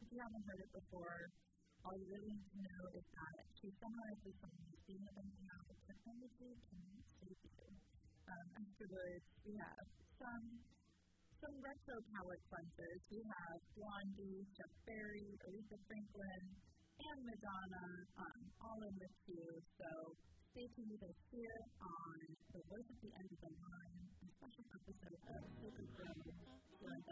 you haven't heard it before, all you really need to know is that she summarizes some of the themes and how technology can save you. Afterwards, we have some retro palette cleansers. We have Blondie, Chuck Berry, Aretha Franklin, and Madonna, all in this queue. So stay tuned with us here on The Voice at the End of the Line, a special episode of Silky Grove.